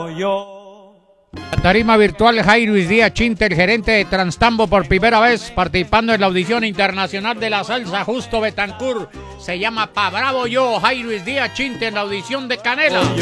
Tarima virtual, Jairo Díaz Chinte, el gerente de Transtambo, por primera vez participando en la audición internacional de la salsa Justo Betancourt. Se llama Pa' Bravo Yo, Jairo Díaz Chinte en la audición de Canela.